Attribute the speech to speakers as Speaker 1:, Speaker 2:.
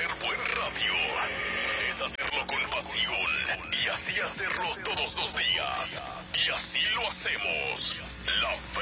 Speaker 1: hacer buen radio es hacerlo con pasión y así hacerlo todos los días. Y así lo hacemos. La